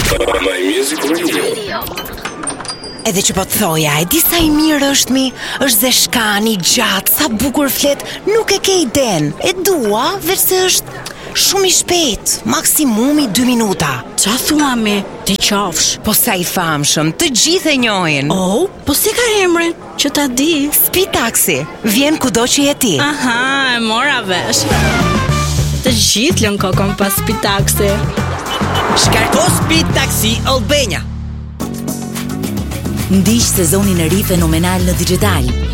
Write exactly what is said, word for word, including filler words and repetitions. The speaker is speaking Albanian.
My Music Radio. Edhe që po të thoja, e di sa i mirë është mi, është zeshkani, gjatë, sa bukur flet, nuk e ke iden. E dua, verse është shumë i shpejt, maksimumi dy minuta. Qa thua mi, ti qafsh? Po sa i famshëm, të gjithë e njohin. Oh, po si ka emrin, që ta di? Speed Taxi, vjen kudo që je ti. Aha, e mora vesh. Të gjithë lën kokën pas Speed Taxi. Shkarko Speed Taxi Albania. Ndiq sezonin e ri fenomenal në digital.